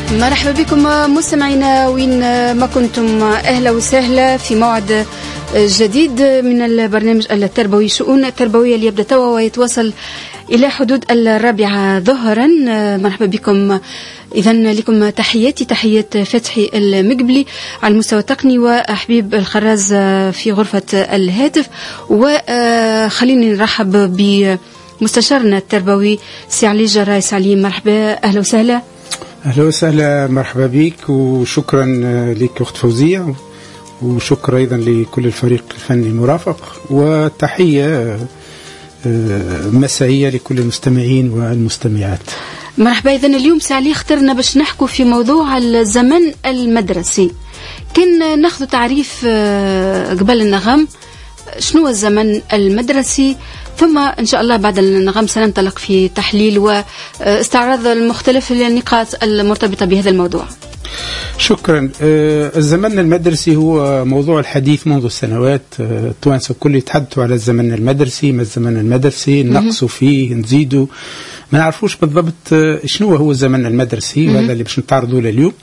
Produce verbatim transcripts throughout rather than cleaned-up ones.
مرحبا بكم مستمعينا وين ما كنتم، أهلا وسهلا في موعد جديد من البرنامج التربوي، شؤون التربوية اللي يبدأ توا ويتواصل إلى حدود الرابعة ظهرا. مرحبا بكم. إذن لكم تحياتي، تحيات فتحي المقبلي على المستوى التقني وحبيب الخراز في غرفة الهاتف، وخليني نرحب بمستشارنا التربوي سي علي جراي. سي مرحبا، أهلا وسهلا. أهلا وسهلا، مرحبا بك وشكرا لك أخت فوزية، وشكرا أيضا لكل الفريق الفني المرافق، وتحية مسائية لكل المستمعين والمستمعات. مرحبا. إذن اليوم سالي اخترنا باش نحكوا في موضوع الزمن المدرسي. كان ناخذ تعريف قبل النغم شنو الزمن المدرسي، ثم إن شاء الله بعد النغم سننطلق في تحليل واستعراض المختلف النقاط المرتبطة بهذا الموضوع. شكرا. الزمن المدرسي هو موضوع الحديث منذ سنوات. التوانسة الكل يتحدثوا على الزمن المدرسي، ما الزمن المدرسي، نقصوا فيه نزيدوا، ما نعرفوش بالضبط شنو هو الزمن المدرسي، وهذا اللي باش نتعرضوا له اليوم.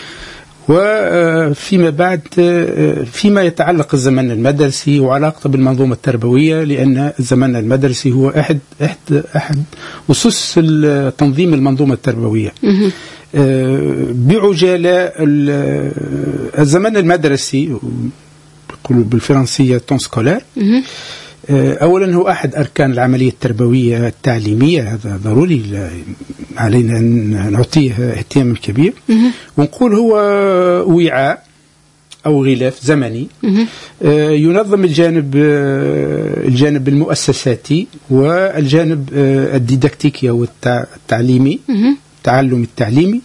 وفيما بعد فيما يتعلق الزمن المدرسي وعلاقته بالمنظومة التربوية، لأن الزمن المدرسي هو أحد أحد أحد أسس تنظيم المنظومة التربوية. بعجالة، الزمن المدرسي يقولوا بالفرنسية تون سكولار، أولا هو أحد أركان العملية التربوية التعليمية، هذا ضروري علينا أن نعطيه اهتمام كبير، ونقول هو وعاء أو غلاف زمني ينظم الجانب الجانب المؤسساتي والجانب الديداكتيكي أو التعليمي، التعلم التعليمي،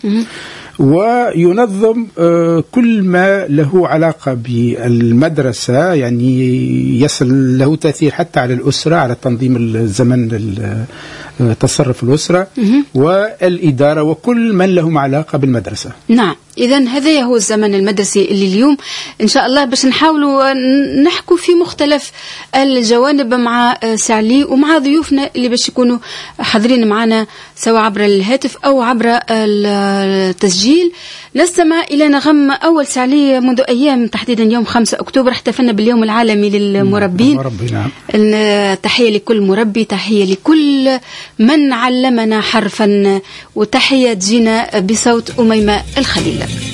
وينظم كل ما له علاقة بالمدرسة، يعني يصل له تأثير حتى على الأسرة، على تنظيم الزمن، تصرف الأسرة والإدارة وكل من لهم علاقة بالمدرسة. نعم، إذن هذا هو الزمن المدرسي اللي اليوم إن شاء الله باش نحاولوا نحكوا في مختلف الجوانب مع سعلي ومع ضيوفنا اللي باش يكونوا حاضرين معنا سواء عبر الهاتف أو عبر التسجيل. نستمع إلى نغم أول سعلي. منذ أيام تحديدا يوم خمسة أكتوبر احتفلنا باليوم العالمي للمربين. نعم. تحية لكل مربي، تحية لكل من علمنا حرفا، وتحية جينا بصوت أميمة الخليل.